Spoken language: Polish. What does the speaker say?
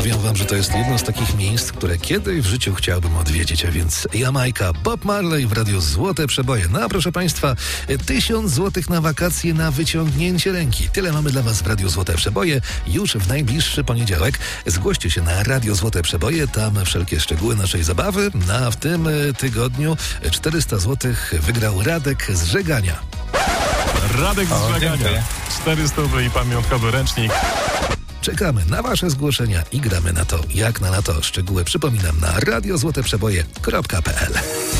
Mówią wam, że to jest jedno z takich miejsc, które kiedyś w życiu chciałbym odwiedzić, a więc Jamajka, Bob Marley w Radiu Złote Przeboje. No a proszę państwa, 1000 złotych na wakacje na wyciągnięcie ręki. Tyle mamy dla was w Radiu Złote Przeboje już w najbliższy poniedziałek. Zgłoście się na Radio Złote Przeboje, tam wszelkie szczegóły naszej zabawy. A w tym tygodniu 400 złotych wygrał Radek z Żegania. Radek z Żegania. Dziękuję. 400 i pamiątkowy ręcznik. Czekamy na wasze zgłoszenia i gramy na to, jak na lato. Szczegóły przypominam na radiozłoteprzeboje.pl.